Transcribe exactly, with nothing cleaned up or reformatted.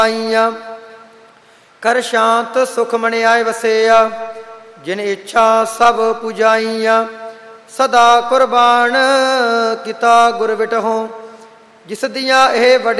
ਆਈਆਂ। ਕਰ ਸ਼ਾਂਤ ਸੁਖ ਮਨਿਆਏ ਵਸਿਆ, ਜਿਨ ਇੱਛਾ ਸਭ ਪੁਜਾਈਆਂ। ਸਦਾ ਕੁਰਬਾਨ ਕੀਤਾ ਗੁਰ ਵਿਟਹੁ, ਜਿਸ ਦੀਆਂ ਇਹ